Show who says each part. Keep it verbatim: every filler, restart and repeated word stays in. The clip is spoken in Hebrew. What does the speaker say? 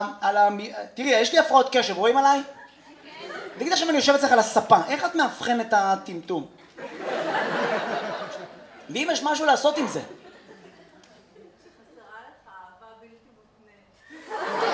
Speaker 1: על ה... תראי, יש לי הפרעות קשב, רואים עליי? תגיד עכשיו אני יושב אצלך על הספה, איך את מאבחן את הטמטום? ואם יש משהו לעשות עם זה?